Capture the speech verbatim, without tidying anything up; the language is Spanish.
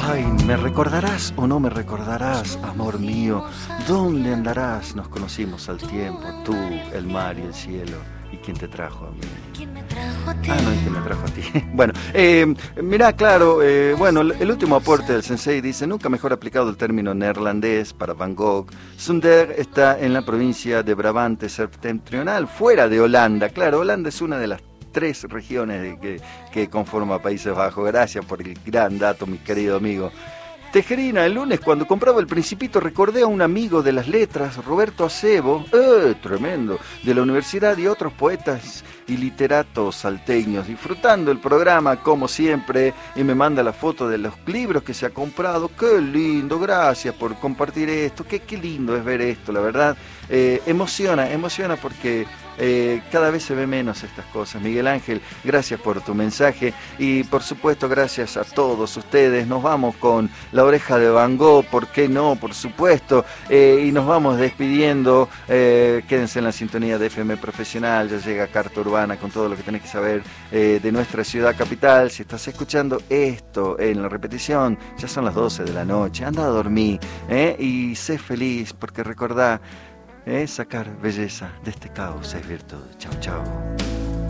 Ay, ¿me recordarás o no me recordarás, amor mío? ¿Dónde andarás? Nos conocimos al tiempo, tú, el mar y el cielo. ¿Y quién te trajo a mí? ¿Quién me trajo a ti? Ah, no, ¿y quién me trajo a ti? Bueno, eh, mirá, claro, eh, bueno, el último aporte del sensei dice, nunca mejor aplicado el término neerlandés para Van Gogh. Sonder está en la provincia de Brabante septentrional, fuera de Holanda. Claro, Holanda es una de las tres regiones de que, que conforma Países Bajos. Gracias por el gran dato, mi querido amigo. Tejerina, el lunes cuando compraba El Principito recordé a un amigo de las letras, Roberto Acebo, ¡eh, tremendo!, de la universidad y otros poetas y literatos salteños, disfrutando el programa como siempre, y me manda la foto de los libros que se ha comprado. ¡Qué lindo! Gracias por compartir esto, qué, qué lindo es ver esto, la verdad. Eh, emociona, emociona porque eh, cada vez se ve menos estas cosas. Miguel Ángel, gracias por tu mensaje y por supuesto gracias a todos ustedes. Nos vamos con La Oreja de Van Gogh, ¿por qué no? Por supuesto, eh, y nos vamos despidiendo. Eh, quédense en la sintonía de F M Profesional, ya llega Carta Urbana con todo lo que tenés que saber eh, de nuestra ciudad capital. Si estás escuchando esto en la repetición, ya son las doce de la noche, anda a dormir eh, y sé feliz porque recordá, Eh, sacar belleza de este caos es virtud. Chau, chau.